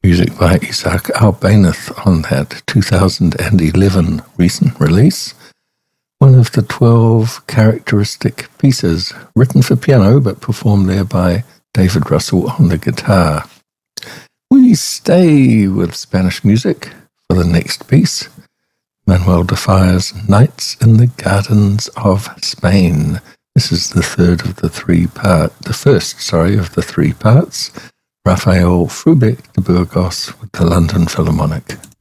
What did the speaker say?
Music by Isaac Albéniz on that 2011 recent release. One of the 12 characteristic pieces written for piano but performed there by David Russell on the guitar. We stay with Spanish music for the next piece. Manuel de Falla's Nights in the Gardens of Spain. This is the first of the three parts. Rafael Frubeck de Burgos with the London Philharmonic.